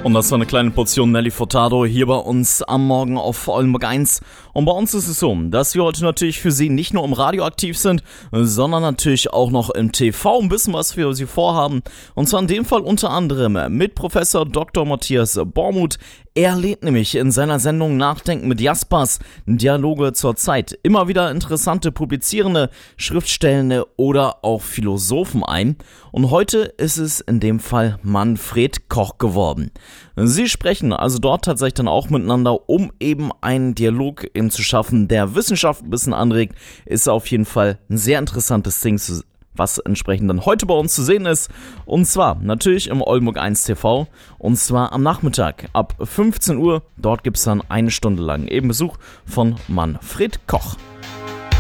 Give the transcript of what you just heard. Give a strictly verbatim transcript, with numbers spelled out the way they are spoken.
Und das war eine kleine Portion Nelly Furtado hier bei uns am Morgen auf Oldenburg eins. Und bei uns ist es so, dass wir heute natürlich für Sie nicht nur im Radio aktiv sind, sondern natürlich auch noch im T V ein bisschen was für Sie vorhaben. Und zwar in dem Fall unter anderem mit Professor Doktor Matthias Bormuth. Er lädt nämlich in seiner Sendung Nachdenken mit Jaspers Dialoge zur Zeit immer wieder interessante Publizierende, Schriftstellende oder auch Philosophen ein. Und heute ist es in dem Fall Manfred Koch geworden. Sie sprechen also dort tatsächlich dann auch miteinander, um eben einen Dialog eben zu schaffen, der Wissenschaft ein bisschen anregt. Ist auf jeden Fall ein sehr interessantes Ding, was entsprechend dann heute bei uns zu sehen ist. Und zwar natürlich im Oldenburg eins T V. Und zwar am Nachmittag ab fünfzehn Uhr. Dort gibt es dann eine Stunde lang eben Besuch von Manfred Koch.